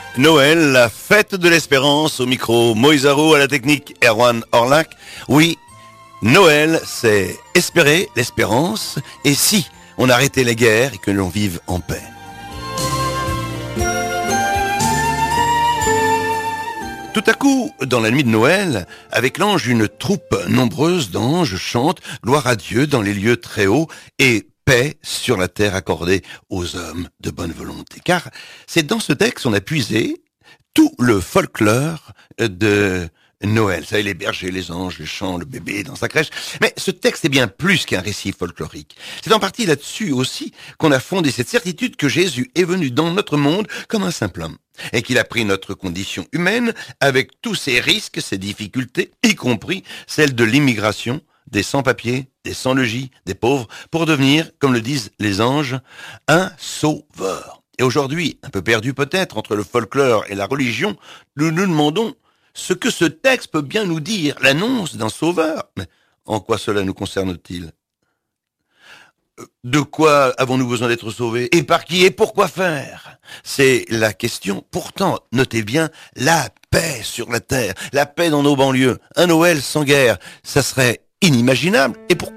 Noël, la fête de l'espérance, au micro Moïse Arro, à la technique Erwan Orlac. Oui, Noël, c'est espérer l'espérance, et si on arrêtait les guerres et que l'on vive en paix. Tout à coup, dans la nuit de Noël, avec l'ange, une troupe nombreuse d'anges chante gloire à Dieu dans les lieux très hauts et paix sur la terre accordée aux hommes de bonne volonté. Car c'est dans ce texte qu'on a puisé tout le folklore de Noël. Vous savez, les bergers, les anges, les chants, le bébé dans sa crèche. Mais ce texte est bien plus qu'un récit folklorique. C'est en partie là-dessus aussi qu'on a fondé cette certitude que Jésus est venu dans notre monde comme un simple homme et qu'il a pris notre condition humaine avec tous ses risques, ses difficultés, y compris celle de l'immigration, des sans-papiers, des sans-logis, des pauvres, pour devenir, comme le disent les anges, un sauveur. Et aujourd'hui, un peu perdu peut-être entre le folklore et la religion, nous nous demandons ce que ce texte peut bien nous dire, l'annonce d'un sauveur. Mais en quoi cela nous concerne-t-il ? De quoi avons-nous besoin d'être sauvés ? Et par qui ? Et pourquoi faire ? C'est la question. Pourtant, notez bien, la paix sur la terre, la paix dans nos banlieues, un Noël sans guerre, ça serait inimaginable. Et pourquoi ?